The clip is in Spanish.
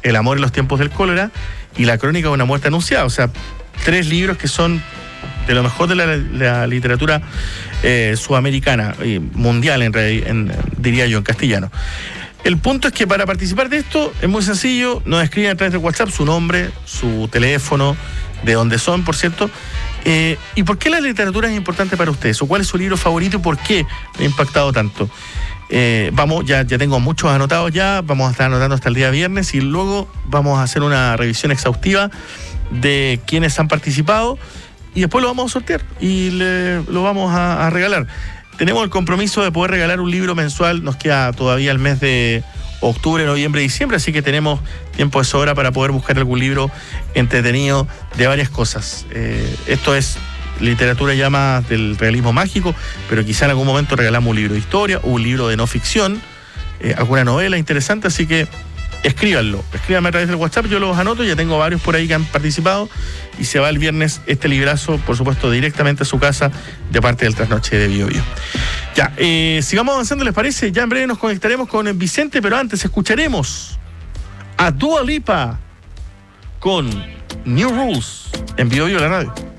El amor en los tiempos del cólera y La crónica de una muerte anunciada. O sea, 3 libros que son de lo mejor de la literatura sudamericana y mundial, diría yo, en castellano. El punto es que para participar de esto es muy sencillo, nos escriben a través de WhatsApp su nombre, su teléfono, de dónde son, por cierto. ¿Y por qué la literatura es importante para ustedes? ¿O cuál es su libro favorito y por qué me ha impactado tanto? Ya tengo muchos anotados ya, vamos a estar anotando hasta el día viernes y luego vamos a hacer una revisión exhaustiva de quienes han participado y después lo vamos a sortear y lo vamos a regalar. Tenemos el compromiso de poder regalar un libro mensual, nos queda todavía el mes de octubre, noviembre, diciembre, así que tenemos tiempo de sobra para poder buscar algún libro entretenido de varias cosas. Esto es literatura ya más del realismo mágico, pero quizá en algún momento regalamos un libro de historia o un libro de no ficción, alguna novela interesante, así que escríbanme a través del WhatsApp, yo los anoto, ya tengo varios por ahí que han participado y se va el viernes este librazo, por supuesto, directamente a su casa de parte del Trasnoche de Bio Bio. Ya, sigamos avanzando, ¿les parece? Ya en breve nos conectaremos con Vicente, pero antes escucharemos a Dua Lipa con New Rules en Bio Bio, la radio.